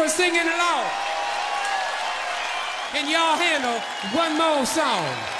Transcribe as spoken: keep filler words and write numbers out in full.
was singing along. Can y'all handle one more song?